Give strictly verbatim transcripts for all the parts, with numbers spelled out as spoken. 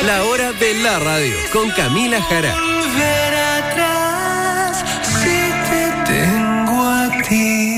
La hora de la radio con Camila Jara. Volver atrás si te tengo a ti.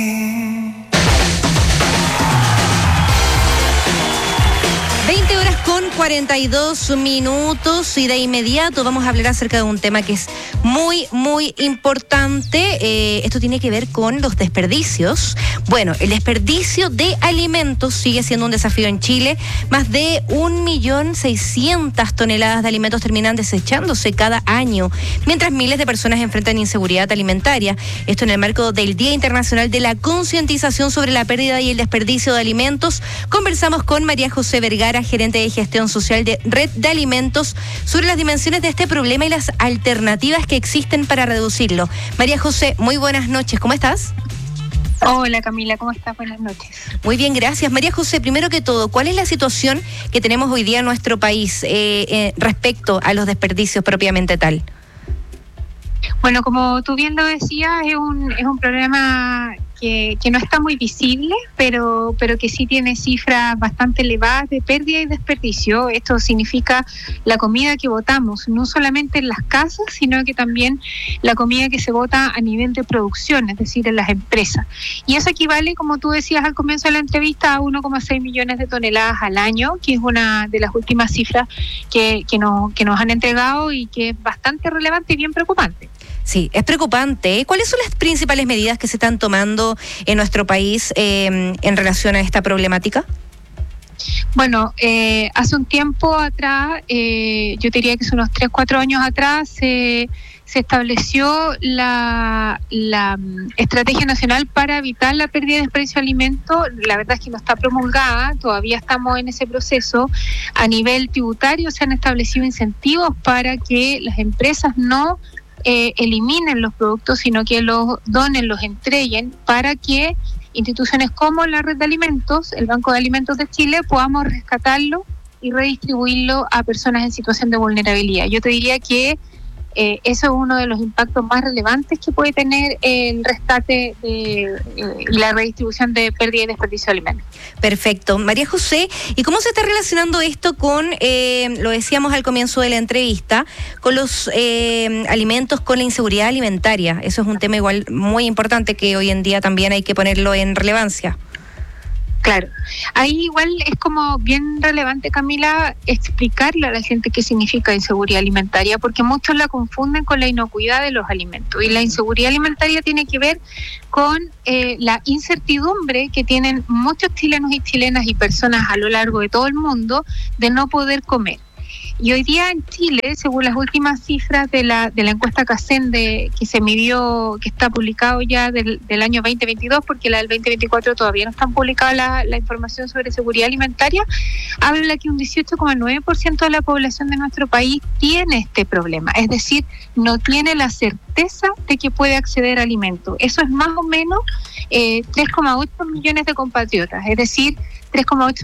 veinte horas con cuarenta y dos minutos y de inmediato vamos a hablar acerca de un tema que es muy, muy importante. Eh, esto tiene que ver con los desperdicios. Bueno, el desperdicio de alimentos sigue siendo un desafío en Chile. Más de un millón seiscientas toneladas de alimentos terminan desechándose cada año, mientras miles de personas enfrentan inseguridad alimentaria. Esto en el marco del Día Internacional de la Concientización sobre la Pérdida y el Desperdicio de Alimentos. Conversamos con María José Vergara, gerente de gestión social de Red de Alimentos, sobre las dimensiones de este problema y las alternativas que existen para reducirlo. María José, muy buenas noches, ¿cómo estás? Hola Camila, ¿cómo estás? Buenas noches. Muy bien, gracias. María José, primero que todo, ¿cuál es la situación que tenemos hoy día en nuestro país eh, eh, respecto a los desperdicios propiamente tal? Bueno, como tú bien lo decías, es un, es un problema que, que no está muy visible, pero, pero que sí tiene cifras bastante elevadas de pérdida y desperdicio. Esto significa la comida que botamos, no solamente en las casas, sino que también la comida que se bota a nivel de producción, es decir, en las empresas. Y eso equivale, como tú decías al comienzo de la entrevista, a uno coma seis millones de toneladas al año, que es una de las últimas cifras que, que, nos, que nos han entregado y que es bastante relevante y bien preocupante. Sí, es preocupante. ¿Cuáles son las principales medidas que se están tomando en nuestro país eh, en relación a esta problemática? Bueno, eh, hace un tiempo atrás, eh, yo diría que son unos tres, cuatro años atrás, eh, se estableció la, la um, Estrategia Nacional para evitar la pérdida y desperdicio de alimentos. La verdad es que no está promulgada, todavía estamos en ese proceso. A nivel tributario se han establecido incentivos para que las empresas no Eh, eliminen los productos, sino que los donen, los entreguen, para que instituciones como la Red de Alimentos, el Banco de Alimentos de Chile, podamos rescatarlo y redistribuirlo a personas en situación de vulnerabilidad. Yo te diría que eh, eso es uno de los impactos más relevantes que puede tener el rescate de, eh, y la redistribución de pérdida y desperdicio de alimentos. Perfecto. María José, ¿y cómo se está relacionando esto con, eh, lo decíamos al comienzo de la entrevista, con los eh, alimentos, con la inseguridad alimentaria? Eso es un tema igual muy importante que hoy en día también hay que ponerlo en relevancia. Claro, ahí igual es como bien relevante, Camila, explicarle a la gente qué significa inseguridad alimentaria, porque muchos la confunden con la inocuidad de los alimentos, y la inseguridad alimentaria tiene que ver con eh, la incertidumbre que tienen muchos chilenos y chilenas y personas a lo largo de todo el mundo de no poder comer. Y hoy día en Chile, según las últimas cifras de la de la encuesta CACEN de, que se midió, que está publicado ya del, del año veinte veintidós, porque la del veinte veinticuatro todavía no está publicada la, la información sobre seguridad alimentaria, habla que un dieciocho coma nueve por ciento de la población de nuestro país tiene este problema, es decir, no tiene la certeza de que puede acceder a alimentos. Eso es más o menos eh, tres coma ocho millones de compatriotas, es decir, tres coma ocho